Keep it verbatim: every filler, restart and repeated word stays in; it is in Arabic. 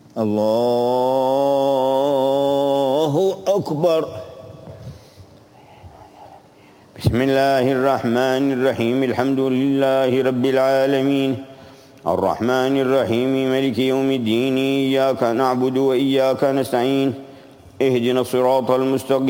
الله أكبر. بسم الله الرحمن الرحيم. الحمد لله رب العالمين الرحمن الرحيم مالك يوم الدين. إياك نعبد وإياك نستعين. اهدنا الصراط المستقيم